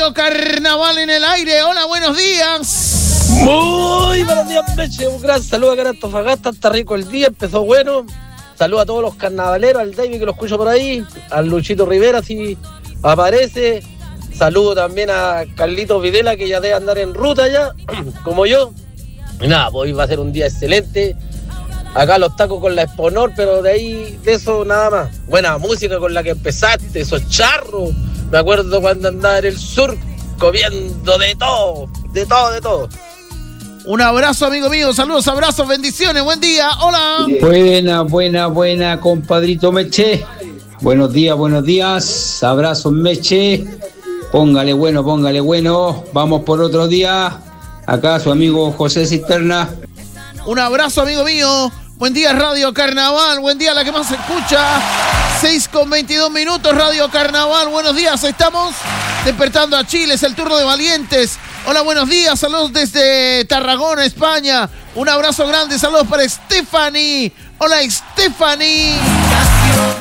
Radio Carnaval en el aire. Hola, buenos días. Muy buenos días, Meche. Un gran saludo acá en Antofagasta. Está rico el día, empezó bueno. Saludo a todos los carnavaleros, al David que lo escucho por ahí, al Luchito Rivera si aparece. Saludo también a Carlitos Videla, que ya debe andar en ruta ya, como yo. Y nada, pues hoy va a ser un día excelente. Acá los tacos con la Exponor, pero de ahí, de eso nada más. Buena música con la que empezaste, esos charros. Me acuerdo cuando andaba en el sur comiendo de todo. Un abrazo, amigo mío. Saludos, abrazos, bendiciones. Buen día. Hola. Buena, compadrito Meche. Buenos días. Abrazos, Meche. Póngale bueno. Vamos por otro día. Acá su amigo José Cisterna. Un abrazo, amigo mío. Buen día, Radio Carnaval. Buen día, la que más se escucha. 6:22 Radio Carnaval. Buenos días, estamos despertando a Chile. Es el turno de valientes. Hola, buenos días. Saludos desde Tarragona, España. Un abrazo grande. Saludos para Stephanie. Hola, Stephanie.